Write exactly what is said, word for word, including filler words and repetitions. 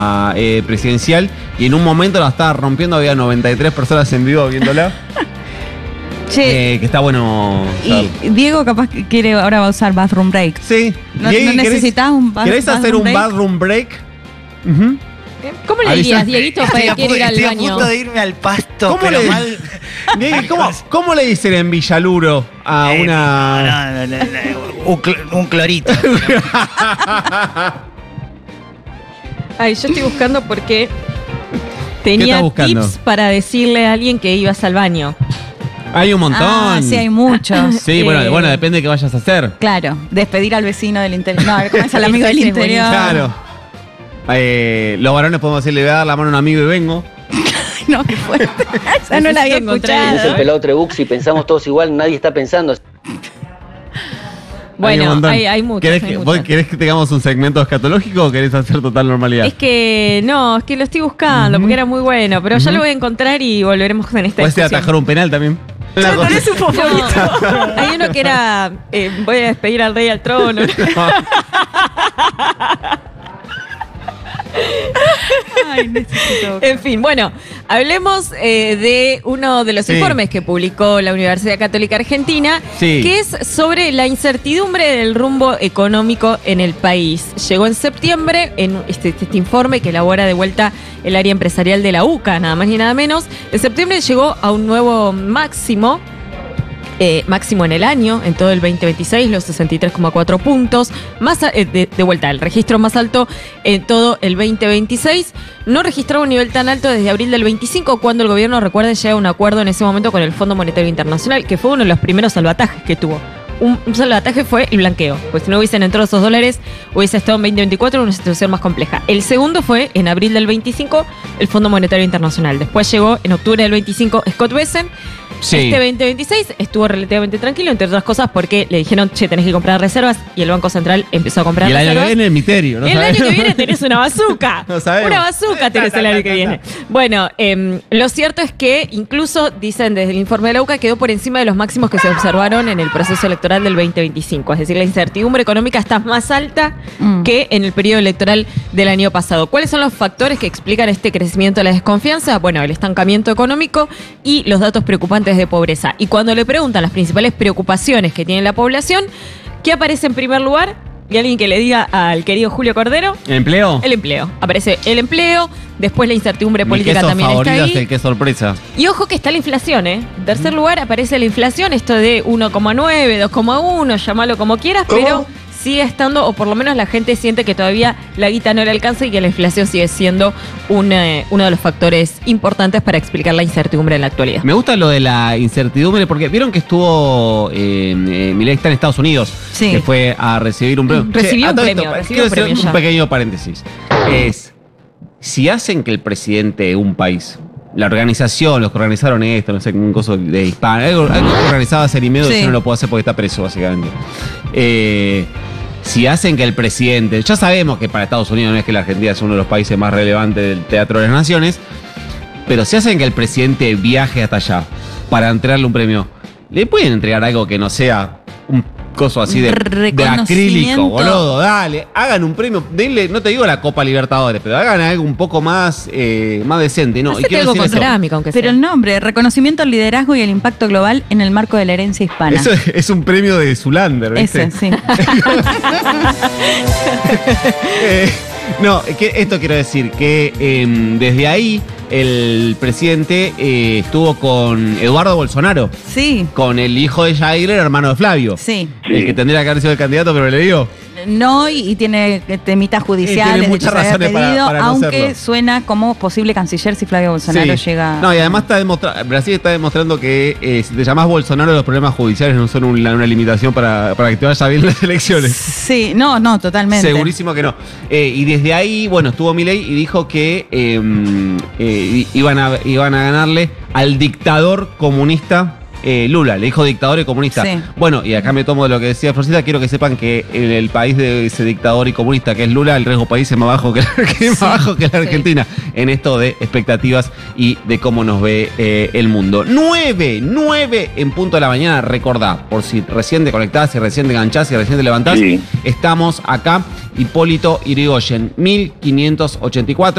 eh, presidencial y en un momento la estaba rompiendo, había noventa y tres personas en vivo viéndola. Che, eh, que está bueno. y Diego capaz que quiere ahora va a usar bathroom break. Sí. ¿No, Diego, ¿no necesitas un ba ¿Querés hacer un break? bathroom break? Uh-huh. ¿Cómo le Avisá. dirías, Dieguito, Estoy para a, que quiere ir al estoy a baño? punto de irme al pasto, ¿Cómo pero le- mal. Diego, ¿cómo, ¿Cómo le dicen en Villaluro a Eh, una. no, no, no, no, un, cl- un clorito. Ay, yo estoy buscando porque estás tenía buscando? tips para decirle a alguien que ibas al baño. Hay un montón. Ah, sí, hay muchos. Sí, bueno, Eh, bueno, depende de qué vayas a hacer. Claro, despedir al vecino del interior. No, a ver, ¿cómo es al amigo del Ese es interior? Claro. Eh, los varones podemos decirle, voy a dar la mano a un amigo y vengo. No, qué fuerte. Esa no la había Necesito encontrar escuchado. eso. Ese pelado Trebux, si pensamos todos igual, nadie está pensando. Hay un Bueno, montón. hay, hay muchos. ¿Querés hay que, muchos. ¿Vos querés que tengamos un segmento escatológico o querés hacer total normalidad? Es que no, es que lo estoy buscando porque era muy bueno, pero ya Ujú. lo voy a encontrar y volveremos en esta Puede ser discusión. atajar un penal también. Una ¿Cuál cosa- es su favorito? No, hay uno que era eh, voy a despedir al rey al trono. Ay, necesito. En fin, bueno, hablemos eh, de uno de los Sí. informes que publicó la Universidad Católica Argentina, Sí. que es sobre la incertidumbre del rumbo económico en el país. Llegó en septiembre en este, este informe que elabora de vuelta el área empresarial de la U C A, nada más ni nada menos. En septiembre llegó a un nuevo máximo. Eh, máximo en el año, en todo el veinte veintiséis, los sesenta y tres coma cuatro puntos. Más a- eh, de, de vuelta, el registro más alto en todo el veinte veintiséis. No registraba un nivel tan alto desde abril del veinticinco, cuando el gobierno, recuerden, llega a un acuerdo en ese momento con el Fondo Monetario Internacional, que fue uno de los primeros salvatajes que tuvo. Un, un salvataje fue el blanqueo, pues si no hubiesen entrado esos dólares, hubiese estado en veinte veinticuatro una situación más compleja. El segundo fue en abril del veinticinco, el Fondo Monetario Internacional. Después llegó en octubre del veinticinco Scott Bessent. Sí. Este veinte veintiséis estuvo relativamente tranquilo, entre otras cosas porque le dijeron, che, tenés que comprar reservas, y el Banco Central empezó a comprar Y el año reservas. que viene el misterio, ¿no? el sabemos? año que viene tenés una bazooka. No sabemos. Una bazooka tenés el año que viene. Bueno, eh, lo cierto es que incluso, dicen desde el informe de la U C A, quedó por encima de los máximos que se observaron en el proceso electoral del veinte veinticinco. Es decir, la incertidumbre económica está más alta Mm. que en el periodo electoral del año pasado. ¿Cuáles son los factores que explican este crecimiento de la desconfianza? Bueno, el estancamiento económico y los datos preocupantes de pobreza. Y cuando le preguntan las principales preocupaciones que tiene la población, ¿qué aparece en primer lugar? Y alguien que le diga al querido Julio Cordero, ¿El empleo? el empleo. Aparece el empleo, después la incertidumbre Mi política queso también está favorito ahí. es el que sorpresa. Y ojo que está la inflación, ¿eh? En tercer lugar aparece la inflación, esto de uno coma nueve, dos coma uno, llámalo como quieras, pero sigue estando, o por lo menos la gente siente que todavía la guita no le alcanza y que la inflación sigue siendo un, eh, uno de los factores importantes para explicar la incertidumbre en la actualidad. Me gusta lo de la incertidumbre porque vieron que estuvo eh, eh, Milei está en Estados Unidos, Sí. que fue a recibir un premio. Recibió Che, a un todo premio, esto, recibió quiero un premio hacer ya. un pequeño paréntesis. Es, si hacen que el presidente de un país, la organización, los que organizaron esto, no sé, un coso de hispano, algo, algo que organizaba Cerimedo, Sí. yo no lo puedo hacer porque está preso, básicamente. Eh, si hacen que el presidente, ya sabemos que para Estados Unidos no es que la Argentina es uno de los países más relevantes del Teatro de las Naciones, pero si hacen que el presidente viaje hasta allá para entregarle un premio, ¿le pueden entregar algo que no sea un coso así de, de Reconocimiento. acrílico, boludo? Dale, hagan un premio, denle, no te digo la Copa Libertadores, pero hagan algo un poco más, eh, más decente, ¿no? Y Hacete quiero algo decir con eso. cerámica, aunque Pero sea. el nombre, reconocimiento al liderazgo y el impacto global en el marco de la herencia hispana. Eso es, es un premio de Zulander, ¿viste? Ese, sí. Eh, no, que esto quiero decir, que eh, desde ahí el presidente eh, estuvo con Eduardo Bolsonaro, Sí, con el hijo de Jair, el hermano de Flavio. sí. El que tendría que haber sido el candidato, pero le dio. No, y, y tiene temitas judiciales, tiene de muchas que se había razones para- pedido, para no aunque serlo. suena como posible canciller si Flavio Bolsonaro Sí. llega. No, y además está demostrando, Brasil está demostrando que eh, si te llamás Bolsonaro, los problemas judiciales no son una, una limitación para, para que te vaya bien las elecciones. Sí, no, no, totalmente. Segurísimo que no. Eh, y desde ahí, bueno, estuvo Milei y dijo que eh, eh, iban, a, iban a ganarle al dictador comunista eh, Lula, le dijo dictador y comunista. Sí. Bueno, y acá me tomo de lo que decía Florcita, quiero que sepan que en el país de ese dictador y comunista que es Lula, el riesgo país es más bajo que la, que es más bajo que la Argentina, en esto de expectativas y de cómo nos ve eh, el mundo. Nueve, nueve en punto de la mañana, recordá, por si recién te conectás, si recién te enganchás, si recién te levantás, Sí. estamos acá, Hipólito Yrigoyen, mil quinientos ochenta y cuatro.